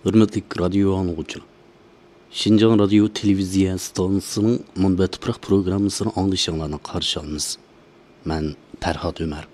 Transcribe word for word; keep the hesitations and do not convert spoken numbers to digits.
Hürmetli radyo anlıqçılar. Şinjan Radyo Televiziya Stansiyasının Munbet Tuproq programmasını anglışanlarına qarşı alınız. Mən Fərhad Ömər.